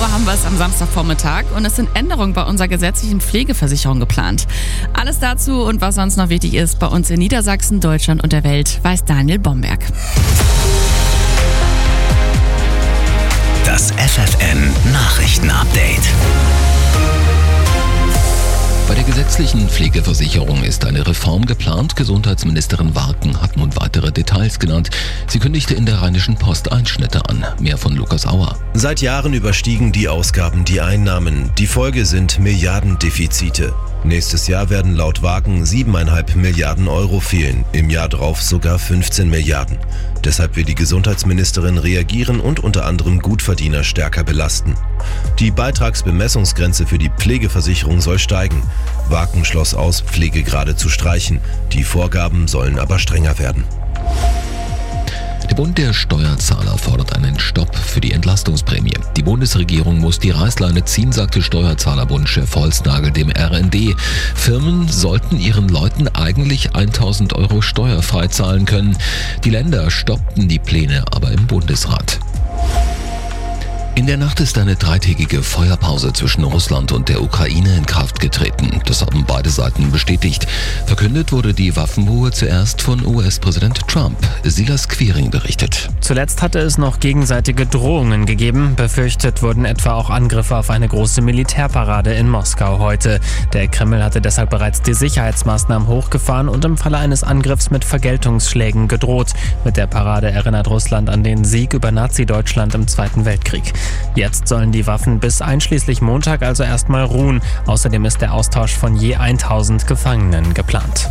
Uhr haben wir es am Samstagvormittag und es sind Änderungen bei unserer gesetzlichen Pflegeversicherung geplant. Alles dazu und was sonst noch wichtig ist bei uns in Niedersachsen, Deutschland und der Welt, weiß Daniel Bomberg. Das FFN-Nachrichten-Update. Bei der gesetzlichen Pflegeversicherung ist eine Reform geplant. Gesundheitsministerin Warken hat nun weitere Details genannt. Sie kündigte in der Rheinischen Post Einschnitte an. Mehr von Lukas Auer. Seit Jahren überstiegen die Ausgaben die Einnahmen. Die Folge sind Milliardendefizite. Nächstes Jahr werden laut Warken 7,5 Milliarden Euro fehlen, im Jahr drauf sogar 15 Milliarden. Deshalb will die Gesundheitsministerin reagieren und unter anderem Gutverdiener stärker belasten. Die Beitragsbemessungsgrenze für die Pflegeversicherung soll steigen. Warken schloss aus, Pflegegrade zu streichen. Die Vorgaben sollen aber strenger werden. Der Bund der Steuerzahler fordert einen Stopp für die Entlastungsprämie. Die Bundesregierung muss die Reißleine ziehen, sagte Steuerzahlerbund-Chef Holznagel dem RND. Firmen sollten ihren Leuten eigentlich 1.000 Euro steuerfrei zahlen können. Die Länder stoppten die Pläne aber im Bundesrat. In der Nacht ist eine 3-tägige Feuerpause zwischen Russland und der Ukraine in Kraft getreten. Das haben beide Seiten bestätigt. Verkündet wurde die Waffenruhe zuerst von US-Präsident Trump. Silas Quiring berichtet. Zuletzt hatte es noch gegenseitige Drohungen gegeben. Befürchtet wurden etwa auch Angriffe auf eine große Militärparade in Moskau heute. Der Kreml hatte deshalb bereits die Sicherheitsmaßnahmen hochgefahren und im Falle eines Angriffs mit Vergeltungsschlägen gedroht. Mit der Parade erinnert Russland an den Sieg über Nazi-Deutschland im Zweiten Weltkrieg. Jetzt sollen die Waffen bis einschließlich Montag also erstmal ruhen. Außerdem ist der Austausch von je 1000 Gefangenen geplant.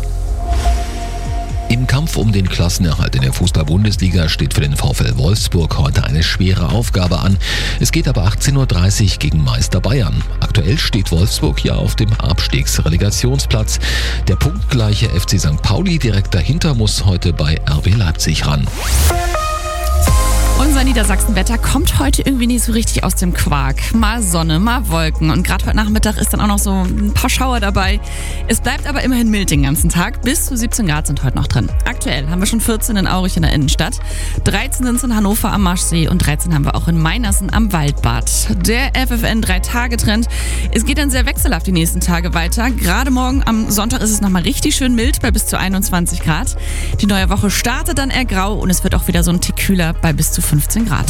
Im Kampf um den Klassenerhalt in der Fußball-Bundesliga steht für den VfL Wolfsburg heute eine schwere Aufgabe an. Es geht aber 18:30 Uhr gegen Meister Bayern. Aktuell steht Wolfsburg ja auf dem Abstiegsrelegationsplatz. Der punktgleiche FC St. Pauli direkt dahinter muss heute bei RB Leipzig ran. Unser Niedersachsen-Wetter kommt heute irgendwie nicht so richtig aus dem Quark. Mal Sonne, mal Wolken und gerade heute Nachmittag ist dann auch noch so ein paar Schauer dabei. Es bleibt aber immerhin mild den ganzen Tag. Bis zu 17 Grad sind heute noch drin. Aktuell haben wir schon 14 in Aurich in der Innenstadt, 13 sind es in Hannover am Marschsee und 13 haben wir auch in Meinersen am Waldbad. Der FFN 3-Tage-Trend. Es geht dann sehr wechselhaft die nächsten Tage weiter. Gerade morgen am Sonntag ist es nochmal richtig schön mild bei bis zu 21 Grad. Die neue Woche startet dann eher grau und es wird auch wieder so ein Tick kühler bei bis zu 15 Grad.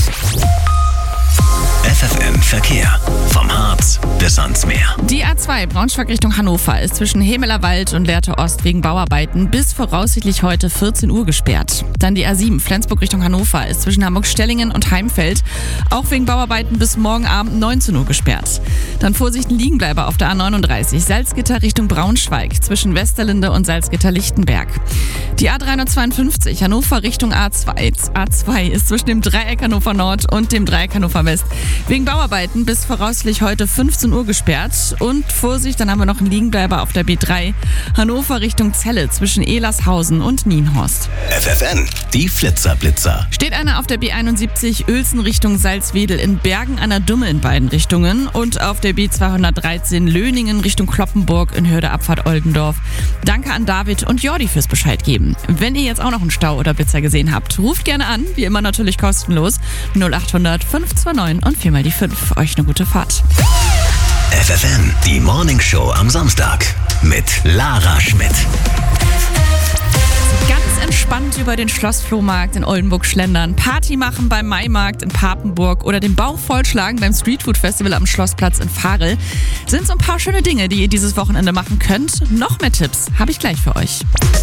FFN Verkehr. Vom Harz bis ans Meer. Die A2 Braunschweig Richtung Hannover ist zwischen Hemeler Wald und Lehrte Ost wegen Bauarbeiten bis voraussichtlich heute 14 Uhr gesperrt. Dann die A7 Flensburg Richtung Hannover ist zwischen Hamburg-Stellingen und Heimfeld auch wegen Bauarbeiten bis morgen Abend 19 Uhr gesperrt. Dann Vorsicht, Liegenbleiber auf der A39 Salzgitter Richtung Braunschweig zwischen Westerlinde und Salzgitter-Lichtenberg. Die A352 Hannover Richtung A2 ist zwischen dem Dreieck Hannover Nord und dem Dreieck Hannover West wegen Bauarbeiten bis voraussichtlich heute 15 Uhr gesperrt. Und Vorsicht, dann haben wir noch einen Liegenbleiber auf der B3 Hannover Richtung Celle zwischen Elershausen und Nienhorst. FFN, die Flitzer-Blitzer. Steht einer auf der B71 Uelzen Richtung Salzwedel in Bergen an der Dumme in beiden Richtungen und auf der B213 Löningen Richtung Kloppenburg in Höhe der Abfahrt Oldendorf. Danke an David und Jordi fürs Bescheid geben. Wenn ihr jetzt auch noch einen Stau oder Blitzer gesehen habt, ruft gerne an, wie immer natürlich kostenlos 0800 529 und 4 mal die 5. Euch eine gute Fahrt. FFN, die Morningshow am Samstag mit Lara Schmidt. Ganz entspannt über den Schlossflohmarkt in Oldenburg schlendern, Party machen beim Maimarkt in Papenburg oder den Bauch vollschlagen beim Streetfood Festival am Schlossplatz in Varel sind so ein paar schöne Dinge, die ihr dieses Wochenende machen könnt. Noch mehr Tipps habe ich gleich für euch.